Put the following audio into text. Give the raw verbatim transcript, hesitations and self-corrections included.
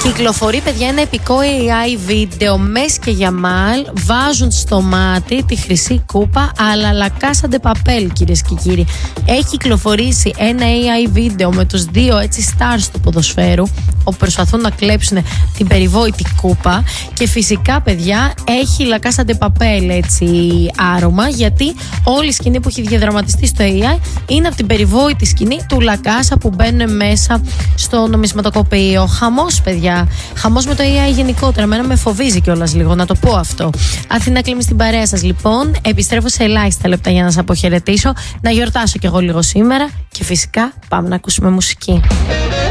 Κυκλοφορεί, παιδιά, ένα επικό έι άι βίντεο. Μες και Γιαμάλ βάζουν στο μάτι τη χρυσή κούπα, αλλά La Casa de Papel, κυρίες και κύριοι. Έχει κυκλοφορήσει ένα έι άι βίντεο με τους δύο έτσι stars του ποδοσφαίρου, όπου προσπαθούν να κλέψουν την περιβόητη κούπα. Και φυσικά, παιδιά, έχει La Casa de Papel έτσι άρωμα, γιατί όλη η σκηνή που έχει διαδραματιστεί στο έι άι είναι από την περιβόητη σκηνή του La Casa που μπαίνουν μέσα στο νομισματοκοπείο. Χαμός, παιδιά. Χαμός με το έι άι γενικότερα. Εμένα με φοβίζει κιόλας λίγο, να το πω αυτό. Αθηνά Κλίμη στην παρέα σας, λοιπόν. Επιστρέφω σε ελάχιστα λεπτά για να σας αποχαιρετήσω. Να γιορτάσω κι εγώ λίγο σήμερα. Και φυσικά πάμε να ακούσουμε μουσική.